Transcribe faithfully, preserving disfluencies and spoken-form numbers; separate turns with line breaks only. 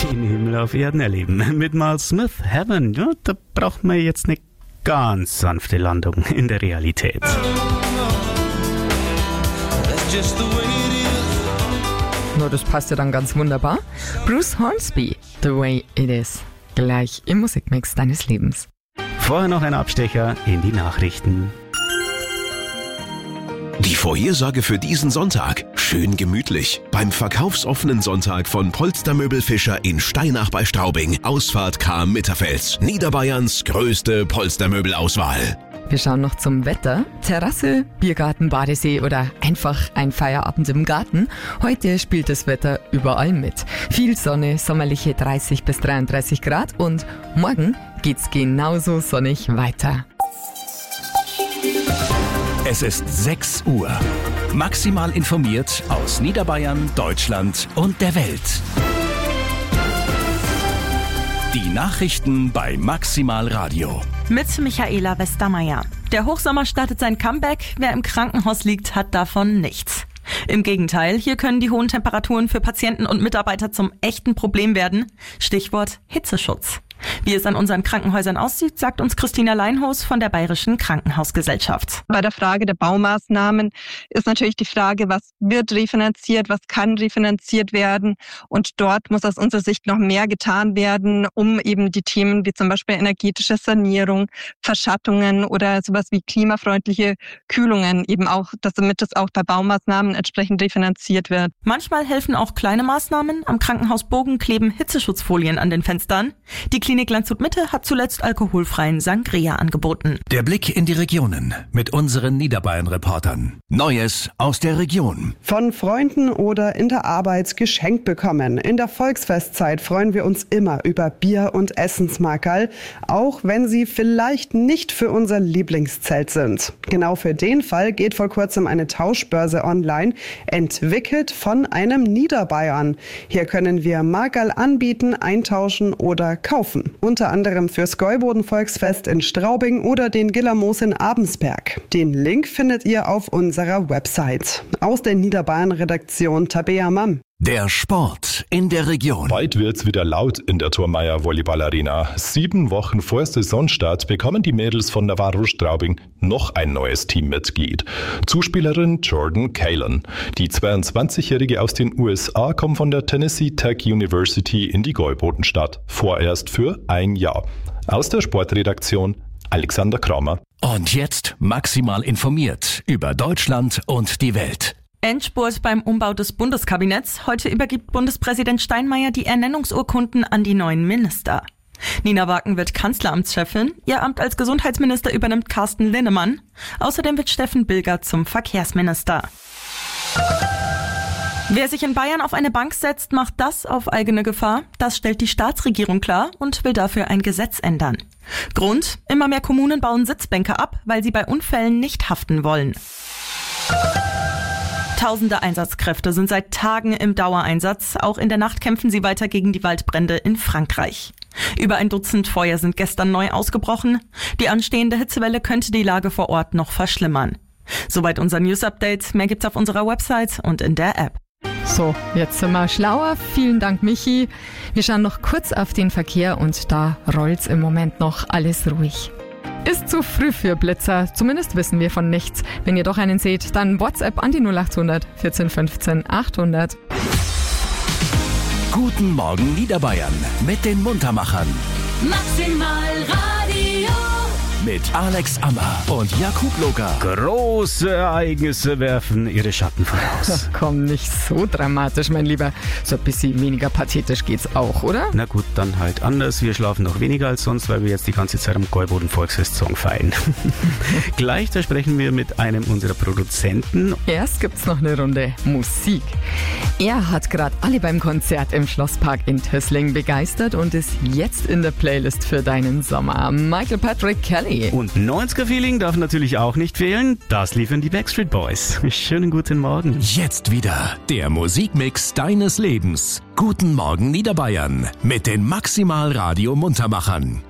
den Himmel auf Erden erleben. Mit Miles Smith, Heaven, ja, da braucht man jetzt eine ganz sanfte Landung in der Realität.
No, das passt ja dann ganz wunderbar. Bruce Hornsby, The Way It Is. Gleich im Musikmix deines Lebens.
Vorher noch ein Abstecher in die Nachrichten.
Die Vorhersage für diesen Sonntag. Schön gemütlich. Beim verkaufsoffenen Sonntag von Polstermöbel Fischer in Steinach bei Straubing. Ausfahrt Cham-Mitterfels. Niederbayerns größte Polstermöbelauswahl.
Wir schauen noch zum Wetter. Terrasse, Biergarten, Badesee oder einfach ein Feierabend im Garten. Heute spielt das Wetter überall mit. Viel Sonne, sommerliche dreißig bis dreiunddreißig Grad und morgen geht's genauso sonnig weiter.
Es ist sechs Uhr. Maximal informiert aus Niederbayern, Deutschland und der Welt. Die Nachrichten bei Maximal Radio.
Mit Michaela Westermeier. Der Hochsommer startet sein Comeback. Wer im Krankenhaus liegt, hat davon nichts. Im Gegenteil, hier können die hohen Temperaturen für Patienten und Mitarbeiter zum echten Problem werden. Stichwort Hitzeschutz. Wie es an unseren Krankenhäusern aussieht, sagt uns Christina Leinhos von der Bayerischen Krankenhausgesellschaft.
Bei der Frage der Baumaßnahmen ist natürlich die Frage, was wird refinanziert, was kann refinanziert werden. Und dort muss aus unserer Sicht noch mehr getan werden, um eben die Themen wie zum Beispiel energetische Sanierung, Verschattungen oder sowas wie klimafreundliche Kühlungen eben auch, damit das auch bei Baumaßnahmen entsprechend refinanziert wird.
Manchmal helfen auch kleine Maßnahmen. Am Krankenhaus Bogen kleben Hitzeschutzfolien an den Fenstern. Die Klinik Landshut-Mitte hat zuletzt alkoholfreien Sangria angeboten.
Der Blick in die Regionen mit unseren Niederbayern-Reportern. Neues aus der Region.
Von Freunden oder in der Arbeit geschenkt bekommen. In der Volksfestzeit freuen wir uns immer über Bier- und Essensmarkerl, auch wenn sie vielleicht nicht für unser Lieblingszelt sind. Genau für den Fall geht vor kurzem eine Tauschbörse online, entwickelt von einem Niederbayern. Hier können wir Markerl anbieten, eintauschen oder kaufen. Unter anderem fürs Gäuboden-Volksfest in Straubing oder den Gillermoos in Abensberg. Den Link findet ihr auf unserer Website. Aus der Niederbayern-Redaktion Tabea Mamm.
Der Sport in der Region.
Bald wird's wieder laut in der Thurmeier Volleyballarena. Sieben Wochen vor Saisonstart bekommen die Mädels von Navarro Straubing noch ein neues Teammitglied. Zuspielerin Jordan Kalen. Die zweiundzwanzigjährige aus den U S A kommt von der Tennessee Tech University in die Gäubodenstadt. Vorerst für ein Jahr. Aus der Sportredaktion Alexander Kramer.
Und jetzt maximal informiert über Deutschland und die Welt.
Endspurt beim Umbau des Bundeskabinetts. Heute übergibt Bundespräsident Steinmeier die Ernennungsurkunden an die neuen Minister. Nina Waken wird Kanzleramtschefin. Ihr Amt als Gesundheitsminister übernimmt Carsten Linnemann. Außerdem wird Steffen Bilger zum Verkehrsminister. Wer sich in Bayern auf eine Bank setzt, macht das auf eigene Gefahr. Das stellt die Staatsregierung klar und will dafür ein Gesetz ändern. Grund: Immer mehr Kommunen bauen Sitzbänke ab, weil sie bei Unfällen nicht haften wollen. Tausende Einsatzkräfte sind seit Tagen im Dauereinsatz. Auch in der Nacht kämpfen sie weiter gegen die Waldbrände in Frankreich. Über ein Dutzend Feuer sind gestern neu ausgebrochen. Die anstehende Hitzewelle könnte die Lage vor Ort noch verschlimmern. Soweit unser News-Update. Mehr gibt's auf unserer Website und in der App.
So, jetzt sind wir schlauer. Vielen Dank, Michi. Wir schauen noch kurz auf den Verkehr und da rollt's im Moment noch alles ruhig. Ist zu früh für Blitzer, zumindest wissen wir von nichts. Wenn ihr doch einen seht, dann WhatsApp an die null acht hundert vierzehn fünfzehn achthundert.
Guten Morgen Niederbayern mit den Muntermachern.
Maximal Radio.
Mit Alex Ammer und Jakub Locker.
Große Ereignisse werfen ihre Schatten voraus.
Komm, nicht so dramatisch, mein Lieber. So ein bisschen weniger pathetisch geht's auch, oder?
Na gut, dann halt anders. Wir schlafen noch weniger als sonst, weil wir jetzt die ganze Zeit am Gäuboden-Volksfest-Song feiern. Gleich, da sprechen wir mit einem unserer Produzenten.
Erst gibt's noch eine Runde Musik. Er hat gerade alle beim Konzert im Schlosspark in Tössling begeistert und ist jetzt in der Playlist für deinen Sommer. Michael Patrick Kelly.
Und neunziger-Feeling darf natürlich auch nicht fehlen. Das liefern die Backstreet Boys. Schönen guten Morgen.
Jetzt wieder der Musikmix deines Lebens. Guten Morgen Niederbayern mit den Maximal Radio Muntermachern.